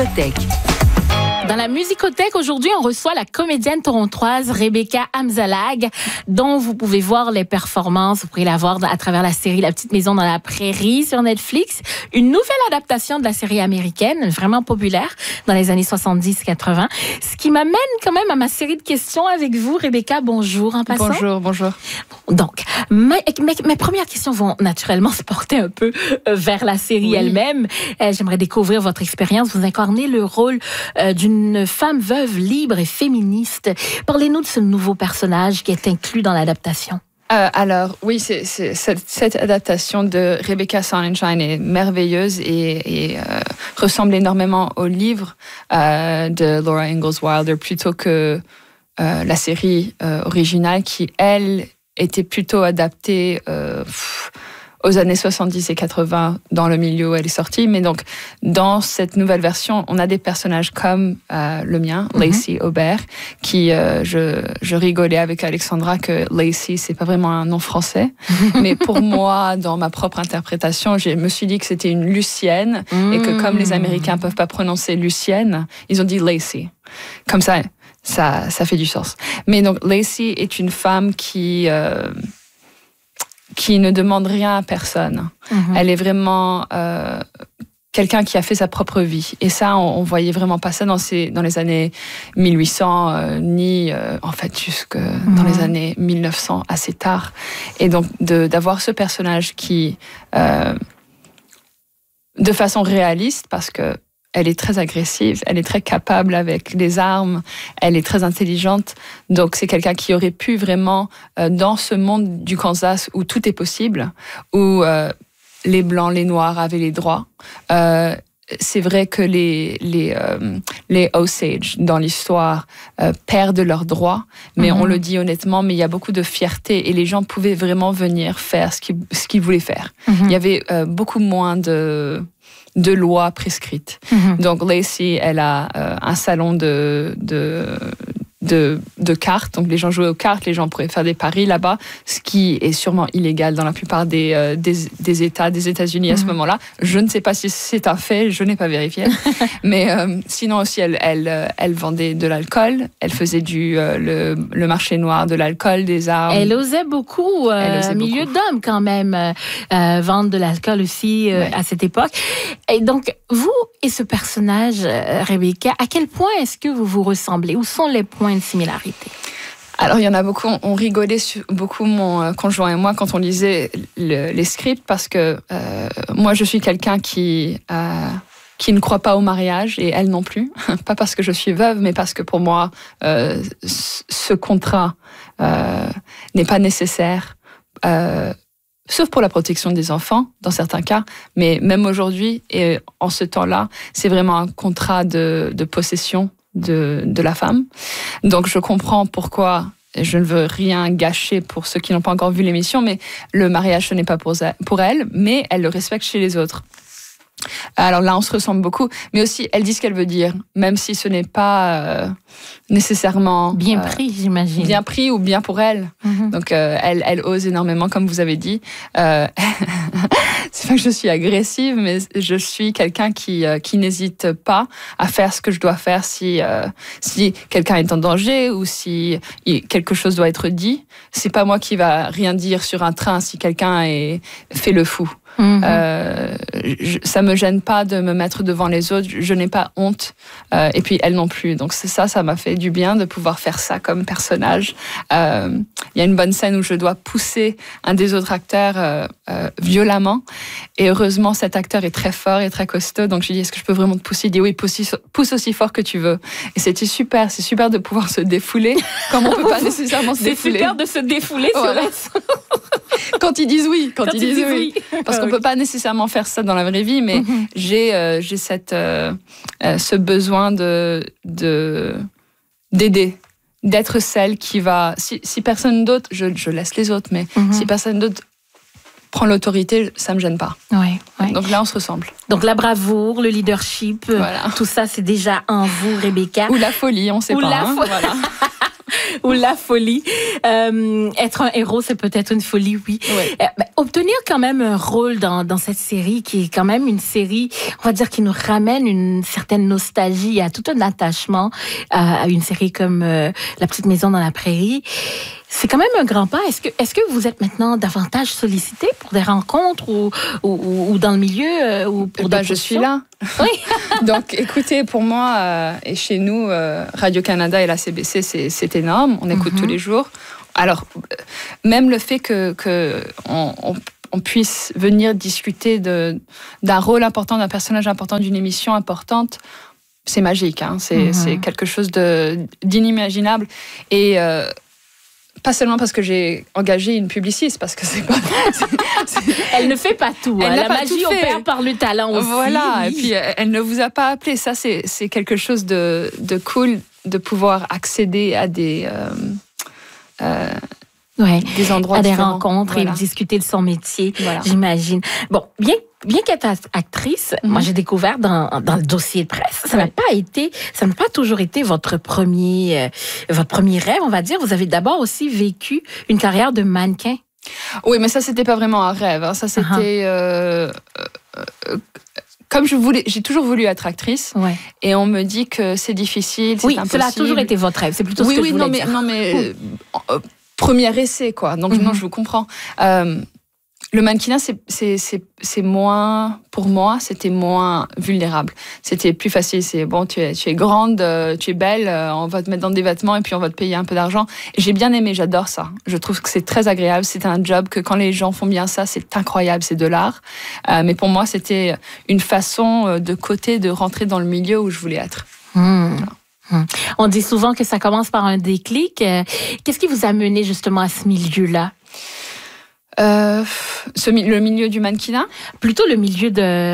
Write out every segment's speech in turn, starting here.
musicothèque. Dans la musicothèque, aujourd'hui, on reçoit la comédienne torontoise Rebecca Amzalag, dont vous pouvez voir les performances. Vous pourrez la voir à travers la série La Petite Maison dans la Prairie sur Netflix. Une nouvelle adaptation de la série américaine, vraiment populaire dans les années 70-80. Ce qui m'amène quand même à ma série de questions avec vous. Rebecca, bonjour en passant. Bonjour. Donc, mes premières questions vont naturellement se porter un peu vers la série elle-même. J'aimerais découvrir votre expérience. Vous incarnez le rôle d'une femme veuve, libre et féministe. Parlez-nous de ce nouveau personnage qui est inclus dans l'adaptation. Alors, oui, cette adaptation de Rebecca Sonnenschein est merveilleuse et ressemble énormément au livre de Laura Ingalls Wilder plutôt que la série originale qui, elle, était plutôt adaptée aux années 70 et 80 dans le milieu où elle est sortie. Mais donc, dans cette nouvelle version, on a des personnages comme le mien, Lacey Aubert, qui, je rigolais avec Alexandra que Lacey, c'est pas vraiment un nom français. Mais pour moi, dans ma propre interprétation, je me suis dit que c'était une Lucienne et que comme les Américains peuvent pas prononcer Lucienne, ils ont dit Lacey. Comme ça fait du sens. Mais donc, Lacey est une femme qui ne demande rien à personne. Elle est vraiment quelqu'un qui a fait sa propre vie. Et ça, on voyait vraiment pas ça dans les années 1800, ni en fait jusque dans les années 1900, assez tard. Et donc, d'avoir ce personnage qui, de façon réaliste, parce que elle est très agressive, elle est très capable avec les armes, elle est très intelligente. Donc, c'est quelqu'un qui aurait pu vraiment, dans ce monde du Kansas où tout est possible, où les Blancs, les Noirs avaient les droits. C'est vrai que les Osage, dans l'histoire, perdent leurs droits, mais on le dit honnêtement, mais il y a beaucoup de fierté et les gens pouvaient vraiment venir faire ce qu'ils voulaient faire. Il y avait beaucoup moins de lois prescrites. Donc Lacey, elle a un salon de cartes, donc les gens jouaient aux cartes, les gens pourraient faire des paris là-bas, ce qui est sûrement illégal dans la plupart des États des États-Unis à ce moment-là. Je ne sais pas si c'est un fait, je n'ai pas vérifié. Mais sinon aussi, elle vendait de l'alcool, elle faisait le marché noir de l'alcool, des armes. Elle osait beaucoup, milieu d'hommes quand même, vendre de l'alcool aussi à cette époque. Et donc, vous et ce personnage, Rebecca, à quel point est-ce que vous vous ressemblez? Où sont les points de similarité? Alors, il y en a beaucoup. On rigolait beaucoup, mon conjoint et moi, quand on lisait les scripts, parce que moi, je suis quelqu'un qui ne croit pas au mariage, et elle non plus. Pas parce que je suis veuve, mais parce que pour moi, ce contrat n'est pas nécessaire. Sauf pour la protection des enfants, dans certains cas. Mais même aujourd'hui, et en ce temps-là, c'est vraiment un contrat de possession de la femme. Donc, je comprends pourquoi, je ne veux rien gâcher pour ceux qui n'ont pas encore vu l'émission, mais le mariage, ce n'est pas pour elle, mais elle le respecte chez les autres. Alors là, on se ressemble beaucoup, mais aussi, elle dit ce qu'elle veut dire, même si ce n'est pas nécessairement... Bien pris, j'imagine. Bien pris ou bien pour elle. Donc, elle ose énormément, comme vous avez dit. C'est pas que je suis agressive, mais je suis quelqu'un qui n'hésite pas à faire ce que je dois faire si quelqu'un est en danger ou si quelque chose doit être dit. C'est pas moi qui va rien dire sur un train si quelqu'un fait le fou. Ça me gêne pas de me mettre devant les autres, je n'ai pas honte, et puis elle non plus. Donc ça m'a fait du bien de pouvoir faire ça comme personnage. Il y a une bonne scène où je dois pousser un des autres acteurs violemment, et heureusement cet acteur est très fort et très costaud, donc je lui dis est-ce que je peux vraiment te pousser? Il dit oui, pousse aussi fort que tu veux. Et c'était super, c'est super de pouvoir se défouler comme on peut pas nécessairement se défouler. C'est super de se défouler sur la scène. Quand ils disent oui, quand ils disent oui. Parce qu'on peut pas nécessairement faire ça dans la vraie vie, mais j'ai ce besoin d'aider, d'être celle qui va... Si personne d'autre, je laisse les autres, mais si personne d'autre prend l'autorité, ça me gêne pas. Ouais. Donc là, on se ressemble. Donc la bravoure, le leadership, tout ça, c'est déjà en vous, Rebecca. Ou la folie, on sait pas. Voilà. ou la folie. Être un héros, c'est peut-être une folie, oui. Obtenir quand même un rôle dans cette série, qui est quand même une série, on va dire, qui nous ramène une certaine nostalgie, à tout un attachement à une série comme La Petite Maison dans la Prairie. C'est quand même un grand pas. Est-ce que vous êtes maintenant davantage sollicité pour des rencontres ou dans le milieu ou pour des je suis là. Oui. Donc, écoutez, pour moi et chez nous, Radio-Canada et la CBC, c'est énorme. On écoute tous les jours. Alors, même le fait qu'on puisse venir discuter d'un rôle important, d'un personnage important, d'une émission importante, c'est magique. Hein. C'est quelque chose d'inimaginable. Et pas seulement parce que j'ai engagé une publiciste, parce que c'est pas... Elle ne fait pas tout. Elle la magie opère par le talent aussi. Voilà, oui. Et puis elle ne vous a pas appelé. Ça, c'est quelque chose de cool, de pouvoir accéder à des endroits à des différents. rencontres et discuter de son métier, j'imagine. Bon, bien qu'être actrice, moi j'ai découvert dans le dossier de presse, ça n'a pas toujours été votre premier rêve, on va dire. Vous avez d'abord aussi vécu une carrière de mannequin. Oui, mais ça c'était pas vraiment un rêve. Hein. Ça c'était comme j'ai toujours voulu être actrice, et on me dit que c'est difficile, c'est impossible. Cela a toujours été votre rêve. C'est plutôt ce que je voulais dire. Non, mais premier essai, quoi. Donc non, je vous comprends. Le mannequinat, c'est moins, pour moi, c'était moins vulnérable. C'était plus facile. C'est bon, tu es grande, tu es belle, on va te mettre dans des vêtements et puis on va te payer un peu d'argent. J'ai bien aimé, j'adore ça. Je trouve que c'est très agréable. C'est un job que quand les gens font bien ça, c'est incroyable, c'est de l'art. Mais pour moi, c'était une façon de côté de rentrer dans le milieu où je voulais être. Voilà. On dit souvent que ça commence par un déclic. Qu'est-ce qui vous a mené justement à ce milieu-là? Le milieu du mannequinat? Plutôt le milieu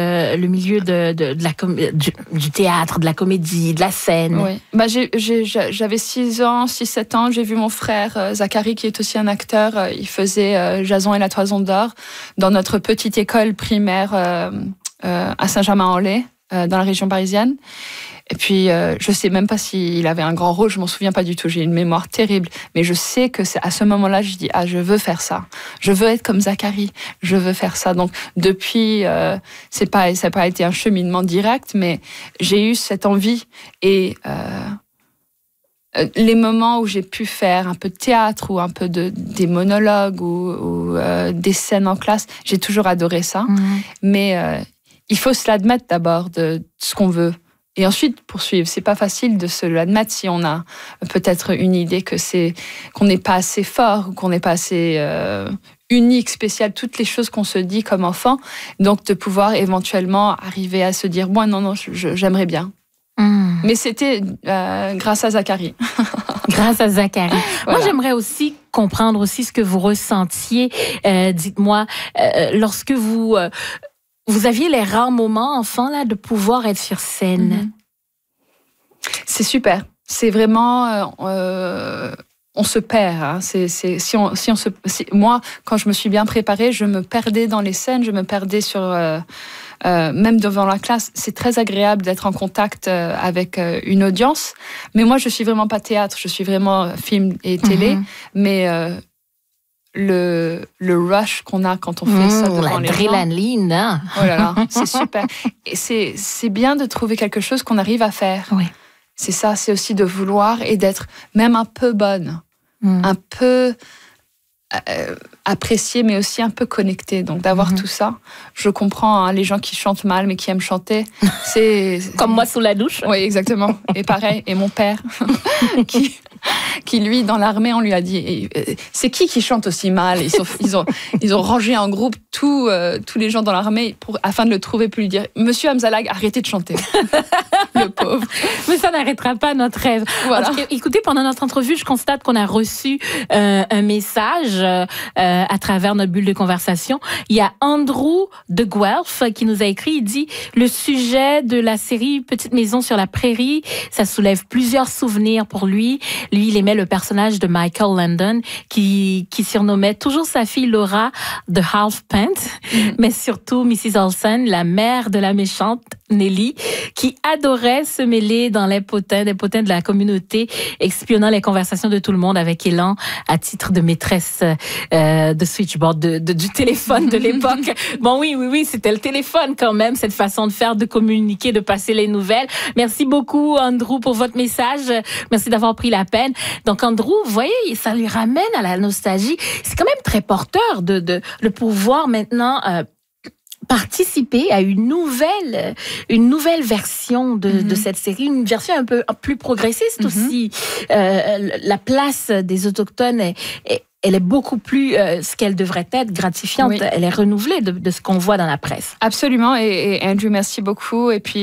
du théâtre, de la comédie, de la scène. Oui. J'avais 6-7 ans. J'ai vu mon frère Zachary, qui est aussi un acteur. Il faisait Jason et la Toison d'Or dans notre petite école primaire à Saint-Germain-en-Laye, dans la région parisienne. Et puis, je sais même pas s'il avait un grand rôle, je m'en souviens pas du tout, j'ai une mémoire terrible. Mais je sais que c'est à ce moment-là, je dis, je veux faire ça. Je veux être comme Zachary, je veux faire ça. Donc, depuis, ça n'a pas été un cheminement direct, mais j'ai eu cette envie. Et les moments où j'ai pu faire un peu de théâtre ou un peu des monologues ou des scènes en classe, j'ai toujours adoré ça. Mais il faut se l'admettre d'abord de ce qu'on veut. Et ensuite poursuivre. C'est pas facile de se l'admettre si on a peut-être une idée qu'on n'est pas assez fort ou qu'on n'est pas assez unique, spécial, toutes les choses qu'on se dit comme enfant. Donc de pouvoir éventuellement arriver à se dire moi non, j'aimerais bien. Mais c'était grâce à Zachary. Grâce à Zachary. Voilà. Moi, j'aimerais aussi comprendre aussi ce que vous ressentiez. Dites-moi, lorsque vous aviez les rares moments, enfant, là, de pouvoir être sur scène. C'est super. C'est vraiment... on se perd. Hein. Moi, quand je me suis bien préparée, je me perdais dans les scènes, je me perdais sur... même devant la classe. C'est très agréable d'être en contact avec une audience. Mais moi, je suis vraiment pas théâtre. Je suis vraiment film et télé. Mais... le rush qu'on a quand on fait ça devant les gens. L'adrénaline, hein. Oh là là, c'est super. Et c'est bien de trouver quelque chose qu'on arrive à faire. Oui. C'est ça, c'est aussi de vouloir et d'être même un peu bonne, un peu appréciée, mais aussi un peu connectée. Donc d'avoir tout ça, je comprends les gens qui chantent mal, mais qui aiment chanter. C'est comme moi sous la douche. Oui, exactement. Et pareil, et mon père, qui lui, dans l'armée, on lui a dit c'est qui chante aussi mal? Ils ont rangé en groupe tous les gens dans l'armée afin de le trouver, pour lui dire Monsieur Amzalag, arrêtez de chanter. Le pauvre. Mais ça n'arrêtera pas notre rêve. Voilà. Écoutez, pendant notre entrevue, je constate qu'on a reçu un message à travers notre bulle de conversation. Il y a Andrew de Guelph qui nous a écrit. Il dit le sujet de la série Petite Maison sur la Prairie, ça soulève plusieurs souvenirs pour lui. Lui, il aimait le personnage de Michael Landon qui surnommait toujours sa fille Laura de Half Pint, mais surtout Mrs. Olsen, la mère de la méchante Nellie, qui adorait se mêler dans les potins, des potins de la communauté, espionnant les conversations de tout le monde avec élan à titre de maîtresse de switchboard, du téléphone de l'époque. Bon, oui, c'était le téléphone quand même, cette façon de faire, de communiquer, de passer les nouvelles. Merci beaucoup, Andrew, pour votre message. Merci d'avoir pris la peine. Donc, Andrew, vous voyez, ça lui ramène à la nostalgie. C'est quand même très porteur de pouvoir maintenant participer à une nouvelle version de cette série, une version un peu plus progressiste aussi. La place des Autochtones elle est beaucoup plus ce qu'elle devrait être, gratifiante. Oui. Elle est renouvelée de ce qu'on voit dans la presse. Absolument. Et Andrew, merci beaucoup. Et puis,